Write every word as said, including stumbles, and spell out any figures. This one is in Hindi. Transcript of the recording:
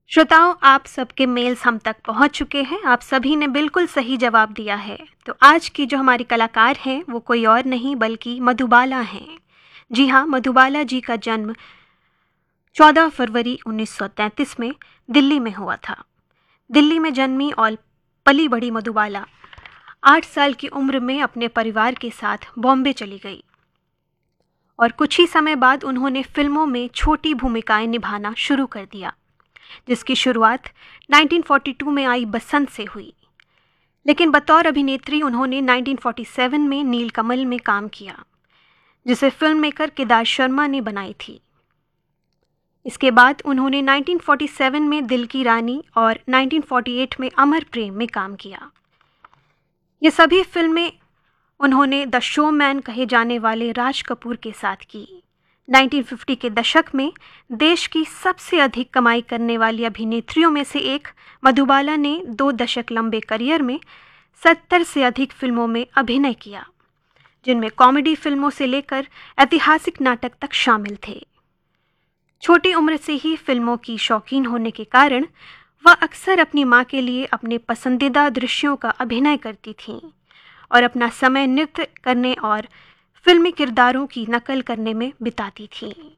श्रोताओं, आप सबके मेल्स हम तक पहुंच चुके हैं। आप सभी ने बिल्कुल सही जवाब दिया है। तो आज की जो हमारी कलाकार हैं वो कोई और नहीं बल्कि मधुबाला हैं। जी हाँ, मधुबाला जी का जन्म चौदह फरवरी उन्नीस सौ तैंतीस में दिल्ली में हुआ था। दिल्ली में जन्मी और पली बड़ी मधुबाला आठ साल की उम्र में अपने परिवार के साथ बॉम्बे चली गई और कुछ ही समय बाद उन्होंने फिल्मों में छोटी भूमिकाएं निभाना शुरू कर दिया, जिसकी शुरुआत उन्नीस सौ बयालीस में आई बसंत से हुई। लेकिन बतौर अभिनेत्री उन्होंने उन्नीस सौ सैंतालीस में नीलकमल में काम किया, जिसे फिल्म मेकर केदार शर्मा ने बनाई थी। इसके बाद उन्होंने उन्नीस सौ सैंतालीस में दिल की रानी और उन्नीस सौ अड़तालीस में अमर प्रेम में काम किया। ये सभी फिल्में उन्होंने द शोमैन कहे जाने वाले राज कपूर के साथ की। उन्नीस सौ पचास के दशक में देश की सबसे अधिक कमाई करने वाली अभिनेत्रियों में से एक मधुबाला ने दो दशक लंबे करियर में सत्तर से अधिक फिल्मों में अभिनय किया, जिनमें कॉमेडी फिल्मों से लेकर ऐतिहासिक नाटक तक शामिल थे। छोटी उम्र से ही फिल्मों की शौकीन होने के कारण वह अक्सर अपनी मां के लिए अपने पसंदीदा दृश्यों का अभिनय करती थीं और अपना समय नृत्य करने और फिल्मी किरदारों की नकल करने में बिताती थीं।